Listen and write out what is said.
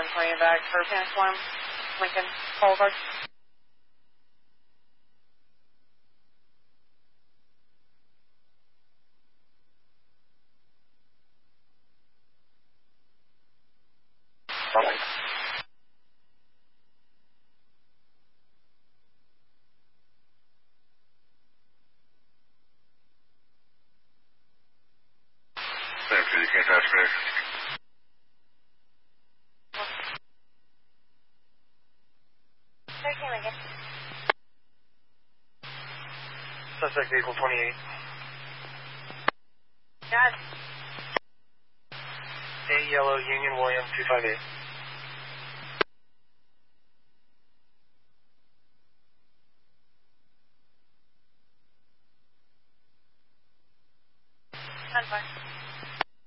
calling you back for Transform Lincoln Boulevard. Bye-bye. Thanks, you can't touch me. Okay, Lincoln. Suspect vehicle 28. Got A yellow Union William 258.